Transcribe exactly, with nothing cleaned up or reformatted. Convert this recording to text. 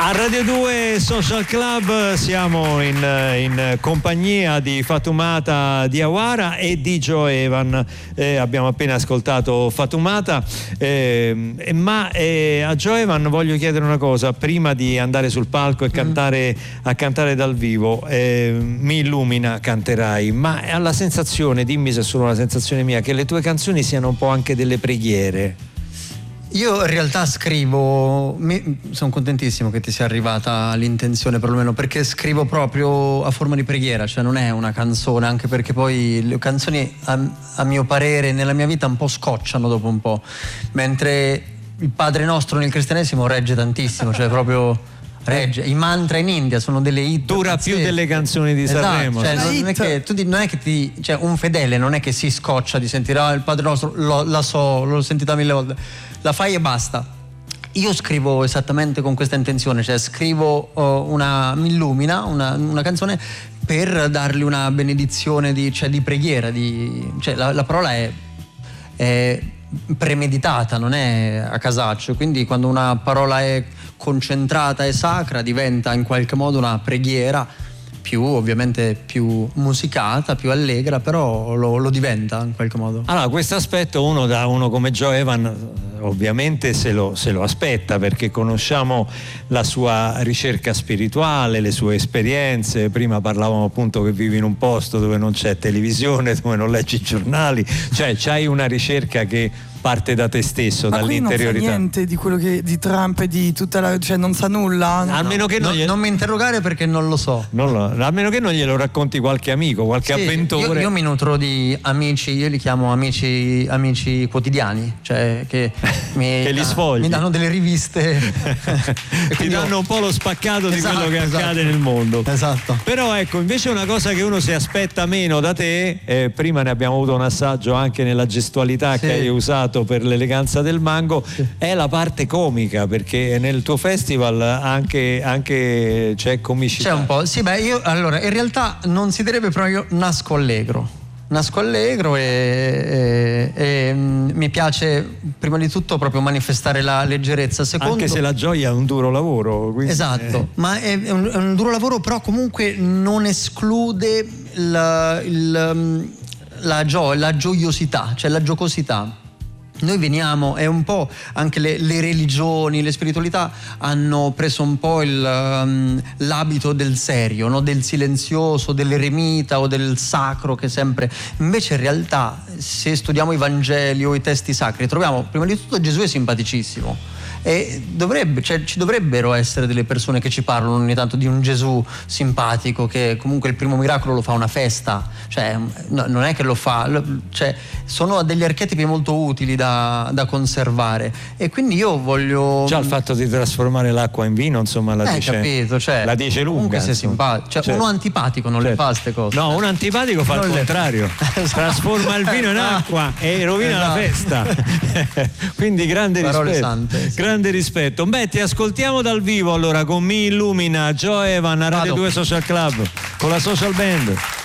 A Radio due Social Club siamo in, in compagnia di Fatoumata Diawara e di Joe Evan. Eh, abbiamo appena ascoltato Fatoumata, eh, ma eh, a Joe Evan voglio chiedere una cosa prima di andare sul palco e cantare, mm. a cantare dal vivo. Eh, mi illumina, canterai, ma ha la sensazione, dimmi se è solo una sensazione mia, che le tue canzoni siano un po' anche delle preghiere. Io in realtà scrivo, mi, sono contentissimo che ti sia arrivata l'intenzione perlomeno, perché scrivo proprio a forma di preghiera, cioè non è una canzone, anche perché poi le canzoni a, a mio parere nella mia vita un po' scocciano dopo un po', mentre il Padre Nostro nel cristianesimo regge tantissimo, cioè proprio regge. I mantra in India sono delle hit, dura più delle canzoni di esatto, Sanremo. Cioè, non, è che, tu, non è che ti, cioè un fedele non è che si scoccia di sentire ah, il Padre Nostro, lo, la so, l'ho sentita mille volte, la fai e basta. Io scrivo esattamente con questa intenzione, cioè scrivo uh, una, mi illumina una, una canzone per dargli una benedizione di, cioè, di preghiera, di, cioè la, la parola è, è premeditata, non è a casaccio, quindi quando una parola è concentrata e sacra diventa in qualche modo una preghiera, più ovviamente più musicata, più allegra, però lo, lo diventa in qualche modo. Allora, questo aspetto uno da uno come Joe Evan ovviamente se lo, se lo aspetta, perché conosciamo la sua ricerca spirituale, le sue esperienze. Prima parlavamo appunto che vivi in un posto dove non c'è televisione, dove non leggi i giornali, cioè c'hai una ricerca che parte da te stesso, ma dall'interiorità. Non sa niente di quello che di Trump e di tutta la, cioè non sa nulla. No, almeno che non, non, glielo... non mi interrogare perché non lo so. Non lo... almeno che non glielo racconti qualche amico, qualche sì, avventore. Io, io mi nutro di amici, io li chiamo amici, amici quotidiani, cioè che mi, che li sfogli. mi danno delle riviste e ti danno io... un po' lo spaccato esatto, di quello che esatto. accade nel mondo. Esatto. Però ecco, invece una cosa che uno si aspetta meno da te, eh, prima ne abbiamo avuto un assaggio anche nella gestualità sì. che hai usato per l'eleganza del mango, sì. è la parte comica, perché nel tuo festival anche, anche c'è comicità. C'è un po', sì, beh, io allora in realtà non si direbbe, però io nasco allegro. Nasco allegro e, e, e mi piace prima di tutto proprio manifestare la leggerezza. Secondo, anche se la gioia è un duro lavoro. Quindi, esatto, eh. ma è un, è un duro lavoro, però comunque non esclude la, il, la, gio, la gioiosità, cioè la giocosità. Noi veniamo, è un po' anche le, le religioni, le spiritualità hanno preso un po' il, um, l'abito del serio, no? Del silenzioso, dell'eremita o del sacro che sempre... Invece in realtà se studiamo i Vangeli o i testi sacri troviamo prima di tutto Gesù è simpaticissimo. E dovrebbe, cioè, ci dovrebbero essere delle persone che ci parlano ogni tanto di un Gesù simpatico che comunque il primo miracolo lo fa una festa, cioè no, non è che lo fa, lo, cioè, sono degli archetipi molto utili da, da conservare e quindi io voglio... Già il fatto di trasformare l'acqua in vino, insomma, la eh, dice, capito, cioè, la dice lunga. Comunque sei simpatico, cioè certo. Uno antipatico non certo. le fa queste cose. No, un antipatico fa non il le... contrario, trasforma il vino in acqua e rovina esatto. la festa. Quindi grande Parole rispetto. Sante, sì. Grande rispetto. Beh, ti ascoltiamo dal vivo allora con Mi Illumina, Joe Evan a Radio Vado. due Social Club con la Social Band.